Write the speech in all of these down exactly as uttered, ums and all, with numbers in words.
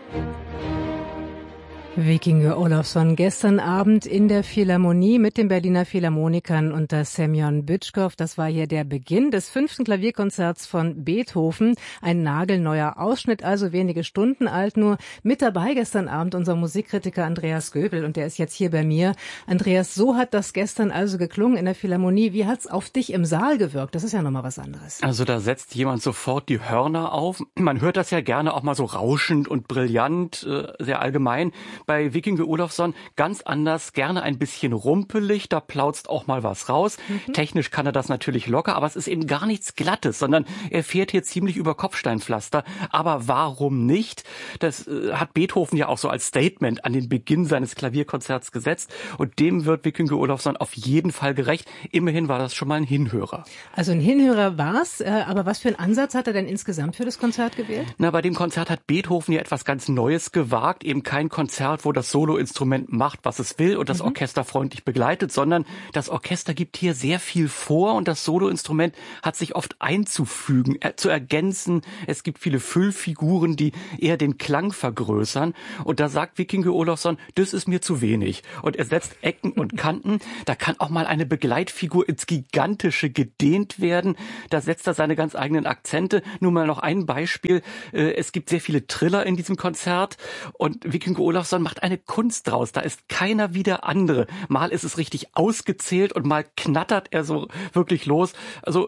Wikinge Olofsson gestern Abend in der Philharmonie mit den Berliner Philharmonikern unter Semyon Bytschkow. Das war hier der Beginn des fünften Klavierkonzerts von Beethoven. Ein nagelneuer Ausschnitt, also wenige Stunden alt nur. Mit dabei gestern Abend unser Musikkritiker Andreas Göbel und der ist jetzt hier bei mir. Andreas, so hat das gestern also geklungen in der Philharmonie. Wie hat's auf dich im Saal gewirkt? Das ist ja nochmal was anderes. Also da setzt jemand sofort die Hörner auf. Man hört das ja gerne auch mal so rauschend und brillant, sehr allgemein. Bei Wikinge Olofsson ganz anders, gerne ein bisschen rumpelig, da plautzt auch mal was raus. Mhm. Technisch kann er das natürlich locker, aber es ist eben gar nichts Glattes, sondern er fährt hier ziemlich über Kopfsteinpflaster. Aber warum nicht? Das äh, hat Beethoven ja auch so als Statement an den Beginn seines Klavierkonzerts gesetzt und dem wird Wikinge Olofsson auf jeden Fall gerecht. Immerhin war das schon mal ein Hinhörer. Also ein Hinhörer war's, äh, aber was für einen Ansatz hat er denn insgesamt für das Konzert gewählt? Na, bei dem Konzert hat Beethoven ja etwas ganz Neues gewagt, eben kein Konzert, wo das Soloinstrument macht, was es will und das Orchester freundlich begleitet, sondern das Orchester gibt hier sehr viel vor und das Soloinstrument hat sich oft einzufügen, äh, zu ergänzen. Es gibt viele Füllfiguren, die eher den Klang vergrößern und da sagt Wikinge Olofsson, das ist mir zu wenig. Und er setzt Ecken und Kanten, da kann auch mal eine Begleitfigur ins Gigantische gedehnt werden, da setzt er seine ganz eigenen Akzente. Nur mal noch ein Beispiel, äh, es gibt sehr viele Triller in diesem Konzert und Wikinge Olofsson macht eine Kunst draus. Da ist keiner wie der andere. Mal ist es richtig ausgezählt und mal knattert er so wirklich los. Also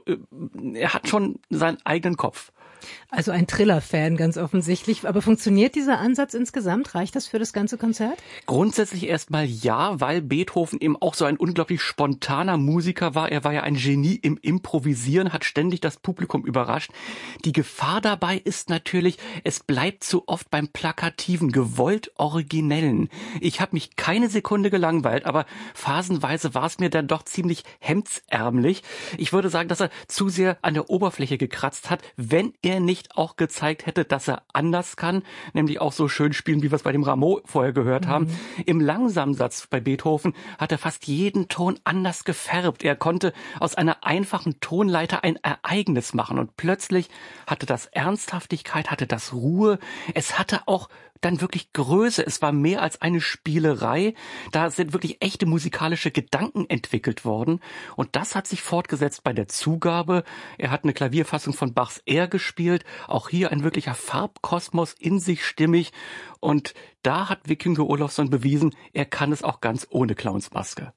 er hat schon seinen eigenen Kopf. Also ein Triller-Fan ganz offensichtlich. Aber funktioniert dieser Ansatz insgesamt? Reicht das für das ganze Konzert? Grundsätzlich erstmal ja, weil Beethoven eben auch so ein unglaublich spontaner Musiker war. Er war ja ein Genie im Improvisieren, hat ständig das Publikum überrascht. Die Gefahr dabei ist natürlich, es bleibt zu oft beim plakativen, gewollt Originellen. Ich habe mich keine Sekunde gelangweilt, aber phasenweise war es mir dann doch ziemlich hemdsärmlich. Ich würde sagen, dass er zu sehr an der Oberfläche gekratzt hat, wenn er nicht auch gezeigt hätte, dass er anders kann, nämlich auch so schön spielen, wie wir es bei dem Rameau vorher gehört mhm. haben. Im Langsamsatz bei Beethoven hat er fast jeden Ton anders gefärbt. Er konnte aus einer einfachen Tonleiter ein Ereignis machen und plötzlich hatte das Ernsthaftigkeit, hatte das Ruhe. Es hatte auch dann wirklich Größe. Es war mehr als eine Spielerei. Da sind wirklich echte musikalische Gedanken entwickelt worden. Und das hat sich fortgesetzt bei der Zugabe. Er hat eine Klavierfassung von Bachs R gespielt. Auch hier ein wirklicher Farbkosmos in sich stimmig. Und da hat Wikinge Olofsson bewiesen, er kann es auch ganz ohne Clownsmaske.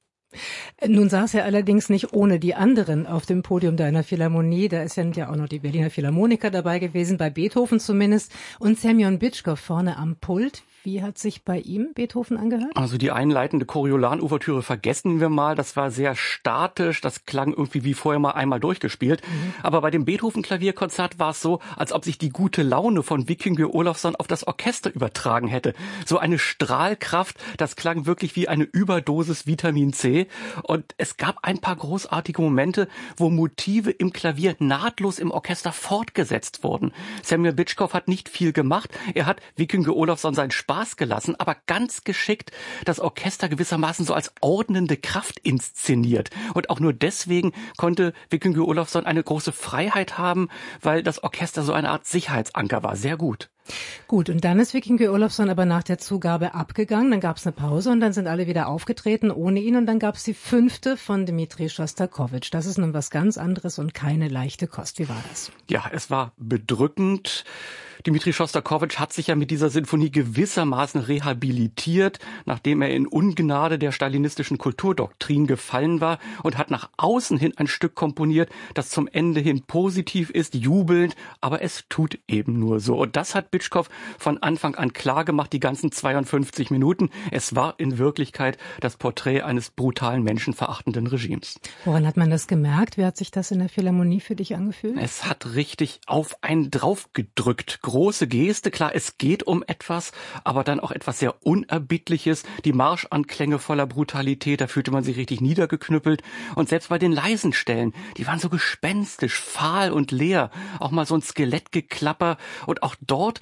Nun saß er allerdings nicht ohne die anderen auf dem Podium deiner Philharmonie. Da ist ja auch noch die Berliner Philharmoniker dabei gewesen, bei Beethoven zumindest. Und Semyon Bytschkow vorne am Pult. Wie hat sich bei ihm Beethoven angehört? Also die einleitende Coriolan-Ouvertüre vergessen wir mal. Das war sehr statisch. Das klang irgendwie wie vorher mal einmal durchgespielt. Mhm. Aber bei dem Beethoven-Klavierkonzert war es so, als ob sich die gute Laune von Wikinge Olofsson auf das Orchester übertragen hätte. So eine Strahlkraft, das klang wirklich wie eine Überdosis Vitamin C. Und es gab ein paar großartige Momente, wo Motive im Klavier nahtlos im Orchester fortgesetzt wurden. Semyon Bytschkow hat nicht viel gemacht. Er hat Wikinge Olofsson seinen Spaß gelassen, aber ganz geschickt das Orchester gewissermaßen so als ordnende Kraft inszeniert. Und auch nur deswegen konnte Wikinge Olofsson eine große Freiheit haben, weil das Orchester so eine Art Sicherheitsanker war. Sehr gut. Gut, und dann ist Wikinge Olofsson aber nach der Zugabe abgegangen, dann gab es eine Pause und dann sind alle wieder aufgetreten ohne ihn und dann gab es die fünfte von Dmitri Schostakowitsch. Das ist nun was ganz anderes und keine leichte Kost. Wie war das? Ja, es war bedrückend. Dmitri Schostakowitsch hat sich ja mit dieser Sinfonie gewissermaßen rehabilitiert, nachdem er in Ungnade der stalinistischen Kulturdoktrin gefallen war und hat nach außen hin ein Stück komponiert, das zum Ende hin positiv ist, jubelnd, aber es tut eben nur so. Und das hat Bytschkow von Anfang an klar gemacht, die ganzen zweiundfünfzig Minuten. Es war in Wirklichkeit das Porträt eines brutalen, menschenverachtenden Regimes. Woran hat man das gemerkt? Wie hat sich das in der Philharmonie für dich angefühlt? Es hat richtig auf einen draufgedrückt. Große Geste, klar, es geht um etwas, aber dann auch etwas sehr Unerbittliches. Die Marschanklänge voller Brutalität, da fühlte man sich richtig niedergeknüppelt. Und selbst bei den leisen Stellen, die waren so gespenstisch, fahl und leer. Auch mal so ein Skelettgeklapper. Und auch dort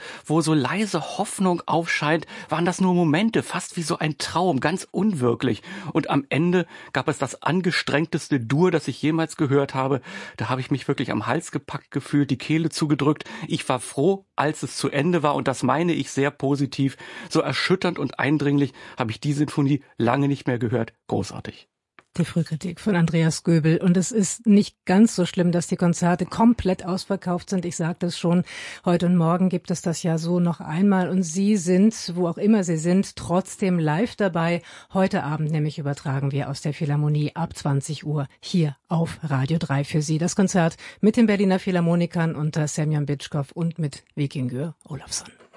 wo so leise Hoffnung aufscheint, waren das nur Momente, fast wie so ein Traum, ganz unwirklich. Und am Ende gab es das angestrengteste Dur, das ich jemals gehört habe. Da habe ich mich wirklich am Hals gepackt gefühlt, die Kehle zugedrückt. Ich war froh, als es zu Ende war, und das meine ich sehr positiv. So erschütternd und eindringlich habe ich die Sinfonie lange nicht mehr gehört. Großartig. Die Frühkritik von Andreas Göbel. Und es ist nicht ganz so schlimm, dass die Konzerte komplett ausverkauft sind. Ich sagte es schon, heute und morgen gibt es das ja so noch einmal. Und Sie sind, wo auch immer Sie sind, trotzdem live dabei. Heute Abend nämlich übertragen wir aus der Philharmonie ab zwanzig Uhr hier auf Radio drei für Sie. Das Konzert mit den Berliner Philharmonikern unter Semyon Bitschkow und mit Wikingur Olafsson.